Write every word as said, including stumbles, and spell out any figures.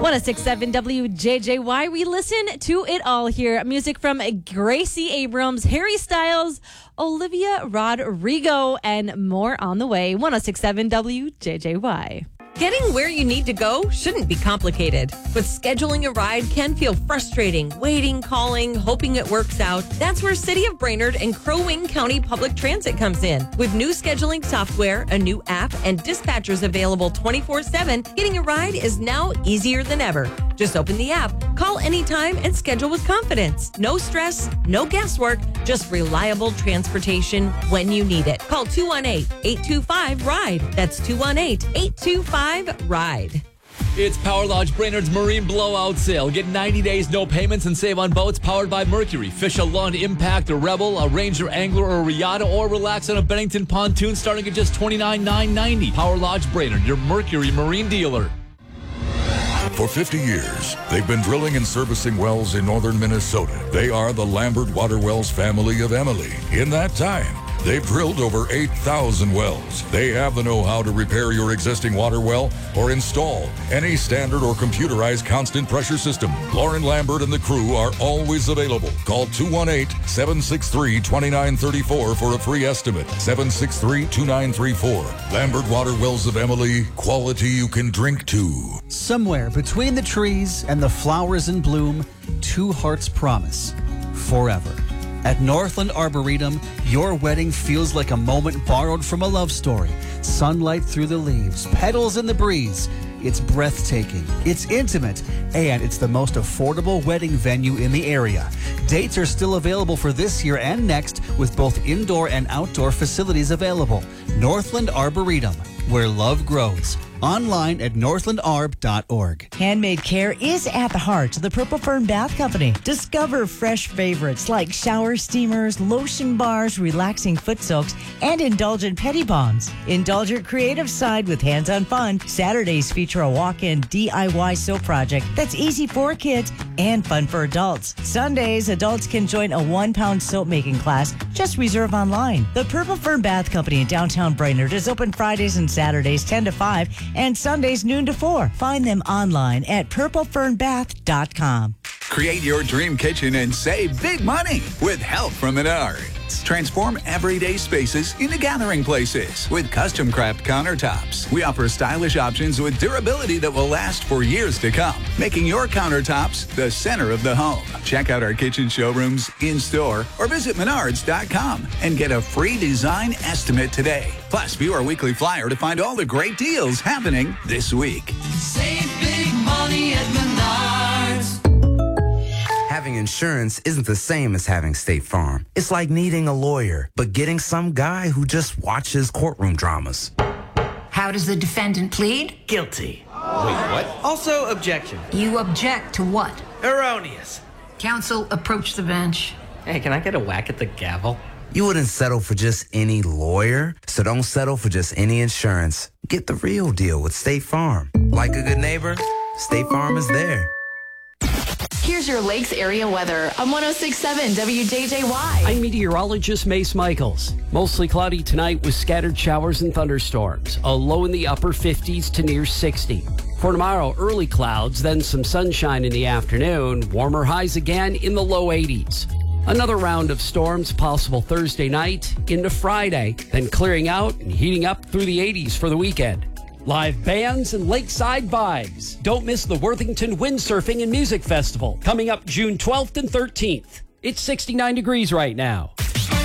one oh six point seven W J J Y. We listen to it all here. Music from Gracie Abrams, Harry Styles, Olivia Rodrigo, and more on the way. one oh six point seven W J J Y. Getting where you need to go shouldn't be complicated, but scheduling a ride can feel frustrating. Waiting, calling, hoping it works out. That's where City of Brainerd and Crow Wing County Public Transit comes in. With new scheduling software, a new app, and dispatchers available twenty-four seven, getting a ride is now easier than ever. Just open the app, call anytime, and schedule with confidence. No stress, no guesswork, just reliable transportation when you need it. Call two one eight, eight two five, RIDE. That's two one eight, eight two five, RIDE. It's Power Lodge Brainerd's Marine Blowout Sale. Get ninety days, no payments, and save on boats powered by Mercury. Fish a Lund, Impact, a Rebel, a Ranger Angler, or a Riata, or relax on a Bennington pontoon starting at just twenty-nine thousand nine hundred ninety dollars. Power Lodge Brainerd, your Mercury Marine dealer. For fifty years, they've been drilling and servicing wells in northern Minnesota. They are the Lambert Water Wells family of Emily. In that time, they've drilled over eight thousand wells. They have the know-how to repair your existing water well or install any standard or computerized constant pressure system. Lauren Lambert and the crew are always available. Call two one eight, seven six three, two nine three four for a free estimate. seven six three, two nine three four. Lambert Water Wells of Emily, quality you can drink to. Somewhere between the trees and the flowers in bloom, two hearts promise forever. At Northland Arboretum, your wedding feels like a moment borrowed from a love story. Sunlight through the leaves, petals in the breeze. It's breathtaking, it's intimate, and it's the most affordable wedding venue in the area. Dates are still available for this year and next with both indoor and outdoor facilities available. Northland Arboretum, where love grows. Online at northland arb dot org. Handmade care is at the heart of the Purple Fern Bath Company. Discover fresh favorites like shower steamers, lotion bars, relaxing foot soaks, and indulgent pedi bombs. Indulge your creative side with hands-on fun. Saturdays feature a walk-in D I Y soap project that's easy for kids and fun for adults. Sundays, adults can join a one-pound soap-making class. Just reserve online. The Purple Fern Bath Company in downtown Brainerd is open Fridays and Saturdays ten to five and Sundays noon to four. Find them online at purple fern bath dot com. Create your dream kitchen and save big money with help from Menards. Transform everyday spaces into gathering places with custom craft countertops. We offer stylish options with durability that will last for years to come, making your countertops the center of the home. Check out our kitchen showrooms in-store or visit menards dot com and get a free design estimate today. Plus, view our weekly flyer to find all the great deals happening this week. Save big money at Menards. Having insurance isn't the same as having State Farm. It's like needing a lawyer, but getting some guy who just watches courtroom dramas. How does the defendant plead? Guilty. Wait, what? Also, objection. You object to what? Erroneous. Counsel, approach the bench. Hey, can I get a whack at the gavel? You wouldn't settle for just any lawyer, so don't settle for just any insurance. Get the real deal with State Farm. Like a good neighbor, State Farm is there. Here's your Lakes area weather on one oh six point seven W J J Y. I'm meteorologist Mace Michaels. Mostly cloudy tonight with scattered showers and thunderstorms. A low in the upper fifties to near sixty. For tomorrow, early clouds, then some sunshine in the afternoon. Warmer highs again in the low eighties. Another round of storms possible Thursday night into Friday, then clearing out and heating up through the eighties for the weekend. Live bands and lakeside vibes. Don't miss the Worthington Windsurfing and Music Festival coming up June twelfth and thirteenth. It's sixty-nine degrees right now.